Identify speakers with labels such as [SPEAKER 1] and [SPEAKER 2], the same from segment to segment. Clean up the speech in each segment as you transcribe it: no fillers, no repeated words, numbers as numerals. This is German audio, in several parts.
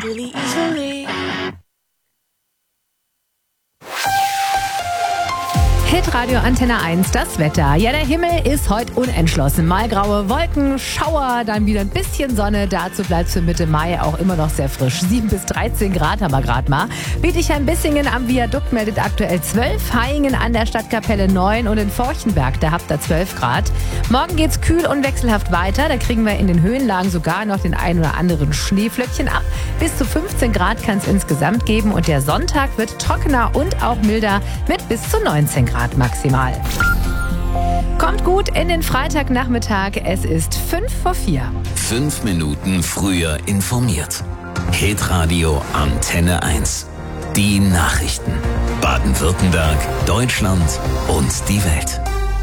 [SPEAKER 1] really easily.
[SPEAKER 2] Hitradio Antenne 1, das Wetter. Ja, der Himmel ist heute unentschlossen. Mal graue Wolken, Schauer, dann wieder ein bisschen Sonne. Dazu bleibt es für Mitte Mai auch immer noch sehr frisch. 7 bis 13 Grad haben wir gerade mal. Bietigheim-Bissingen am Viadukt meldet aktuell 12. Hayingen an der Stadtkapelle 9 und in Forchenberg, da habt ihr 12 Grad. Morgen geht's kühl und wechselhaft weiter. Da kriegen wir in den Höhenlagen sogar noch den ein oder anderen Schneeflöckchen ab. Bis zu 15 Grad kann es insgesamt geben. Und der Sonntag wird trockener und auch milder mit bis zu 19 Grad. Maximal. Kommt gut in den Freitagnachmittag. Es ist 3:55.
[SPEAKER 3] 5 Minuten früher informiert. Hitradio Antenne 1. Die Nachrichten. Baden-Württemberg, Deutschland und die Welt.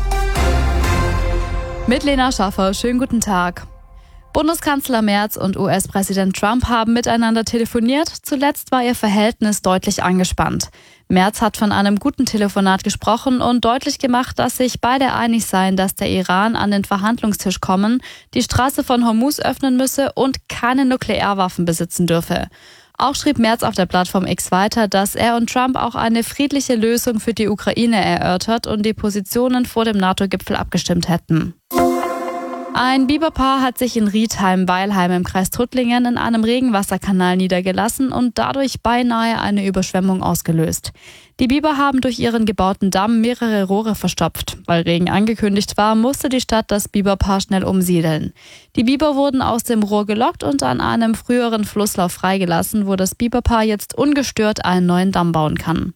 [SPEAKER 4] Mit Lena Schaffer. Schönen guten Tag. Bundeskanzler Merz und US-Präsident Trump haben miteinander telefoniert. Zuletzt war ihr Verhältnis deutlich angespannt. Merz hat von einem guten Telefonat gesprochen und deutlich gemacht, dass sich beide einig seien, dass der Iran an den Verhandlungstisch kommen, die Straße von Hormuz öffnen müsse und keine Nuklearwaffen besitzen dürfe. Auch schrieb Merz auf der Plattform X weiter, dass er und Trump auch eine friedliche Lösung für die Ukraine erörtert und die Positionen vor dem NATO-Gipfel abgestimmt hätten. Ein Biberpaar hat sich in Riedheim-Weilheim im Kreis Tuttlingen in einem Regenwasserkanal niedergelassen und dadurch beinahe eine Überschwemmung ausgelöst. Die Biber haben durch ihren gebauten Damm mehrere Rohre verstopft. Weil Regen angekündigt war, musste die Stadt das Biberpaar schnell umsiedeln. Die Biber wurden aus dem Rohr gelockt und an einem früheren Flusslauf freigelassen, wo das Biberpaar jetzt ungestört einen neuen Damm bauen kann.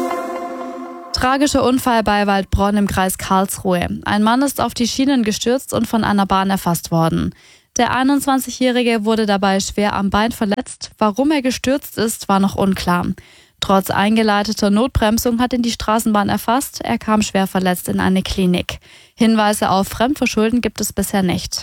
[SPEAKER 4] Tragischer Unfall bei Waldbronn im Kreis Karlsruhe. Ein Mann ist auf die Schienen gestürzt und von einer Bahn erfasst worden. Der 21-Jährige wurde dabei schwer am Bein verletzt. Warum er gestürzt ist, war noch unklar. Trotz eingeleiteter Notbremsung hat ihn die Straßenbahn erfasst. Er kam schwer verletzt in eine Klinik. Hinweise auf Fremdverschulden gibt es bisher nicht.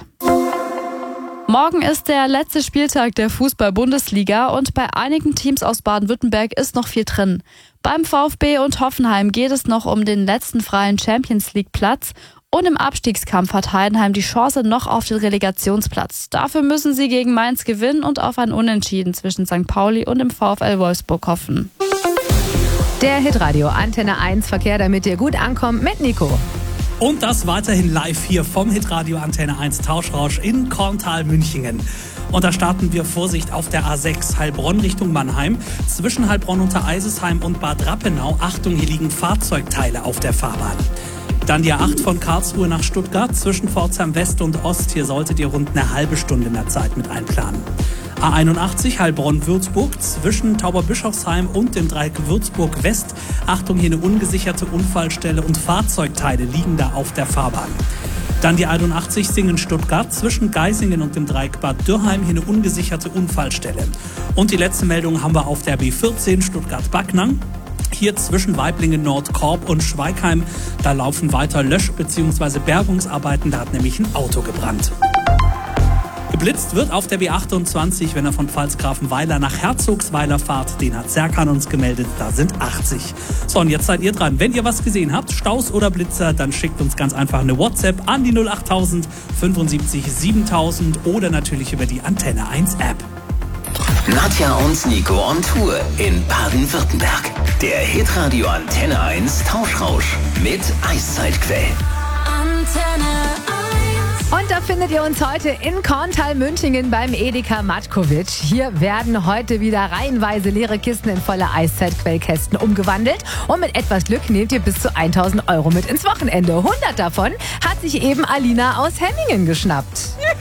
[SPEAKER 4] Morgen ist der letzte Spieltag der Fußball-Bundesliga und bei einigen Teams aus Baden-Württemberg ist noch viel drin. Beim VfB und Hoffenheim geht es noch um den letzten freien Champions-League-Platz und im Abstiegskampf hat Heidenheim die Chance noch auf den Relegationsplatz. Dafür müssen sie gegen Mainz gewinnen und auf ein Unentschieden zwischen St. Pauli und dem VfL Wolfsburg hoffen.
[SPEAKER 2] Der Hitradio Antenne 1 Verkehr, damit ihr gut ankommt mit Nico.
[SPEAKER 5] Und das weiterhin live hier vom Hitradio Antenne 1 Tauschrausch in Korntal-Münchingen. Und da starten wir, Vorsicht, auf der A6 Heilbronn Richtung Mannheim. Zwischen Heilbronn unter Eisesheim und Bad Rappenau. Achtung, hier liegen Fahrzeugteile auf der Fahrbahn. Dann die A8 von Karlsruhe nach Stuttgart. Zwischen Pforzheim West und Ost. Hier solltet ihr rund eine halbe Stunde mehr Zeit mit einplanen. A81 Heilbronn-Würzburg zwischen Tauberbischofsheim und dem Dreieck Würzburg-West. Achtung, hier eine ungesicherte Unfallstelle und Fahrzeugteile liegen da auf der Fahrbahn. Dann die 81 Singen-Stuttgart zwischen Geisingen und dem Dreieck Bad Dürrheim, hier eine ungesicherte Unfallstelle. Und die letzte Meldung haben wir auf der B14 Stuttgart-Backnang. Hier zwischen Waiblingen, Nordkorb und Schweigheim, da laufen weiter Lösch- bzw. Bergungsarbeiten, da hat nämlich ein Auto gebrannt. Geblitzt wird auf der B28, wenn er von Pfalzgrafenweiler nach Herzogsweiler fahrt. Den hat Serkan uns gemeldet, da sind 80. So, und jetzt seid ihr dran. Wenn ihr was gesehen habt, Staus oder Blitzer, dann schickt uns ganz einfach eine WhatsApp an die 08000 75 7000 oder natürlich über die Antenne 1 App.
[SPEAKER 3] Nadja und Nico on Tour in Baden-Württemberg. Der Hitradio Antenne 1 Tauschrausch mit Eiszeitquell.
[SPEAKER 1] Antenne 1.
[SPEAKER 2] Und da findet ihr uns heute in Korntal-Münchingen beim Edeka Matkovic. Hier werden heute wieder reihenweise leere Kisten in volle Eiszeitquellkästen umgewandelt. Und mit etwas Glück nehmt ihr bis zu 1000 Euro mit ins Wochenende. 100 davon hat sich eben Alina aus Hemmingen geschnappt.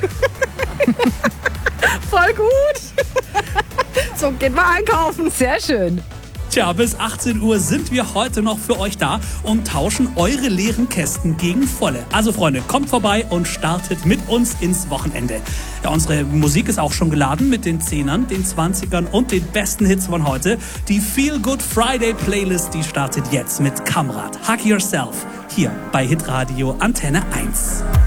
[SPEAKER 6] Voll gut. So geht mal einkaufen.
[SPEAKER 2] Sehr schön.
[SPEAKER 5] Tja, bis 18 Uhr sind wir heute noch für euch da und tauschen eure leeren Kästen gegen volle. Also Freunde, kommt vorbei und startet mit uns ins Wochenende. Ja, unsere Musik ist auch schon geladen mit den 10ern, den 20ern und den besten Hits von heute. Die Feel Good Friday Playlist, die startet jetzt mit Kamrat. Hug Yourself hier bei Hitradio Antenne 1.